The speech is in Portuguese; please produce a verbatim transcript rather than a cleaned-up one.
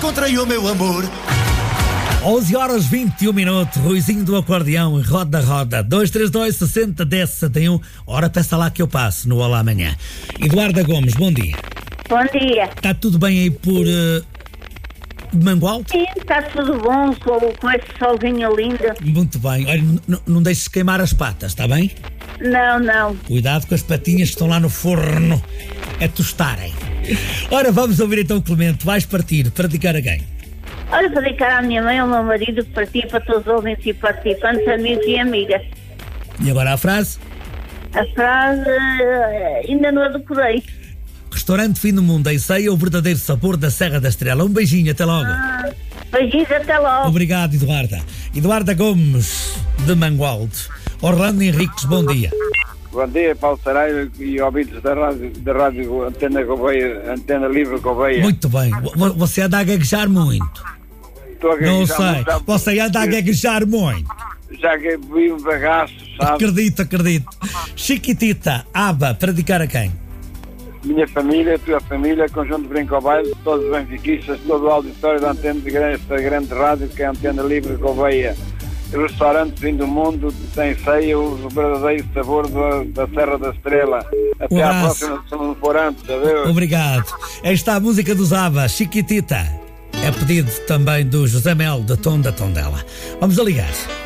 Encontrei o meu amor. onze horas vinte e um minutos, Ruizinho do acordeão, roda, roda, dois três dois, sessenta, dez, sessenta e um, ora peça lá que eu passo no Olá Amanhã. Eduarda Gomes, bom dia. Bom dia. Está tudo bem aí por uh, Mangualde? Sim, está tudo bom com, com esse solzinho lindo. Muito bem, olha, n- não deixes queimar as patas, está bem? Não, não. Cuidado com as patinhas que estão lá no forno, é tostarem. Ora, vamos ouvir então o Clemente, vais partir, para dedicar a quem? Olha, para dedicar à minha mãe, ao meu marido, que participa, a todos os ouvintes e participantes, amigos e amigas. E agora a frase? A frase eh, ainda não a decorei. Restaurante Fim do Mundo, em ceia, o verdadeiro sabor da Serra da Estrela. Um beijinho, até logo. Ah, beijinhos, até logo. Obrigado, Eduarda. Eduarda Gomes, de Mangualde. Orlando Henriques, bom dia. Bom dia, Paulo Saraiva e ouvintes da rádio, da rádio Antena Gouveia, Antena Livre Gouveia. Muito bem. Vo- Você anda a gaguejar muito. Estou a Não gaguejar sei. muito, Você anda a gaguejar muito. já que vi um bagaço, sabe? Acredito, acredito. Chiquitita, Aba, para dedicar a quem? Minha família, tua família, conjunto de Brincobaile, todos os benfiquistas, todo o auditório da Antena de grande, esta grande rádio que é a Antena Livre Gouveia. O restaurante Fim do Mundo tem ceia o verdadeiro sabor da, da Serra da Estrela. Até Um à abraço. próxima, se não for antes, adeus. Obrigado. Esta é a música dos Aba, Chiquitita. É pedido também do José Mel, da Tom da Tondela. Vamos a ligar.